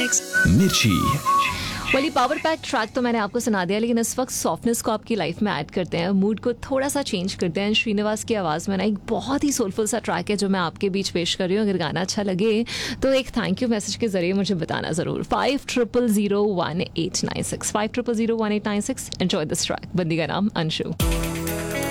मिर्ची। वही power pack track तो मैंने आपको सुना दिया, लेकिन इस वक्त सॉफ्टनेस को आपकी लाइफ में ऐड करते हैं, मूड को थोड़ा सा चेंज करते हैं। श्रीनिवास की आवाज़ में ना एक बहुत ही सोलफुल सा ट्रैक है जो मैं आपके बीच पेश कर रही हूँ। अगर गाना अच्छा लगे तो एक थैंक यू मैसेज के जरिए मुझे बताना ज़रूर। 50001896 50001896। Enjoy this track. बंदी का नाम अंशु।